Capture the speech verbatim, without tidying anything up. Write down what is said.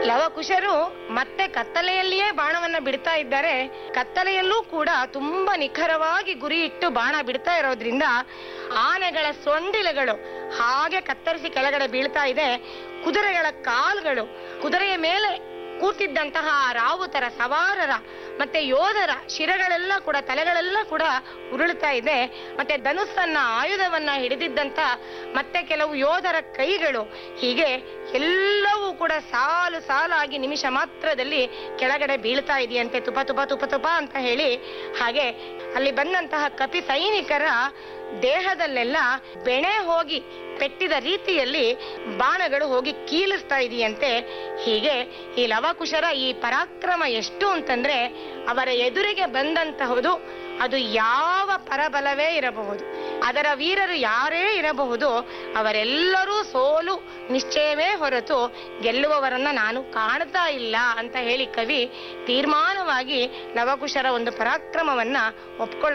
ಲವಕುಶರು ಮತ್ತೆ ಕತ್ತಲೆಯಲ್ಲಿಯೇ ಬಾಣವನ್ನ ಬಿಡ್ತಾ ಇದ್ದಾರೆ. ಕತ್ತಲೆಯಲ್ಲೂ ಕೂಡ ತುಂಬಾ ನಿಖರವಾಗಿ ಗುರಿ ಇಟ್ಟು ಬಾಣ ಬಿಡ್ತಾ ಇರೋದ್ರಿಂದ ಆನೆಗಳ ಸೊಂಡಿಲುಗಳು ಹಾಗೆ ಕತ್ತರಿಸಿ ಕೆಳಗಡೆ ಬೀಳ್ತಾ ಇದೆ. ಕುದುರೆಗಳ ಕಾಲುಗಳು, ಕುದುರೆಯ ಮೇಲೆ ಕೂತಿದ್ದಂತಹ ರಾವುತರ ಸವಾರರ ಮತ್ತೆ ಯೋಧರ ಶಿರಗಳೆಲ್ಲ ಕೂಡ, ತಲೆಗಳೆಲ್ಲ ಕೂಡ ಉರುಳುತ್ತಾ ಇದೆ. ಮತ್ತೆ ಧನುಸ್ಸನ್ನ, ಆಯುಧವನ್ನ ಹಿಡಿದಿದ್ದಂತ ಮತ್ತೆ ಕೆಲವು ಯೋಧರ ಕೈಗಳು, ಹೀಗೆ ಎಲ್ಲವೂ ಕೂಡ ಸಾಲು ಸಾಲಾಗಿ ನಿಮಿಷ ಮಾತ್ರದಲ್ಲಿ ಕೆಳಗಡೆ ಬೀಳ್ತಾ ಇದೆಯಂತೆ, ತುಪ ತುಪ ತುಪ ತುಪ ಅಂತ ಹೇಳಿ. ಹಾಗೆ ಅಲ್ಲಿ ಬಂದಂತಹ ಕಪಿ ಸೈನಿಕರ ದೇಹದಲ್ಲೆಲ್ಲ ಬೆಣೆ ಹೋಗಿ ಪೆಟ್ಟಿದ ರೀತಿಯಲ್ಲಿ ಬಾಣಗಳು ಹೋಗಿ ಕೀಲಿಸ್ತಾ ಇದೆಯಂತೆ. ಹೀಗೆ ಈ ಲವಕುಶರ ಈ ಪರಾಕ್ರಮ ಎಷ್ಟು ಅಂತಂದ್ರೆ, ಅವರ ಎದುರಿಗೆ ಬಂದಂತಹುದು ಅದು ಯಾವ ಪರಬಲವೇ ಇರಬಹುದು, ಅದರ ವೀರರು ಯಾರೇ ಇರಬಹುದು, ಅವರೆಲ್ಲರೂ ಸೋಲು ನಿಶ್ಚಯವೇ ಹೊರತು ಗೆಲ್ಲುವವರನ್ನ ನಾನು ಕಾಣ್ತಾ ಇಲ್ಲ ಅಂತ ಹೇಳಿ ಕವಿ ತೀರ್ಮಾನವಾಗಿ ಲವಕುಶರ ಒಂದು ಪರಾಕ್ರಮವನ್ನ ಒಪ್ಕೊಳ್ತಾ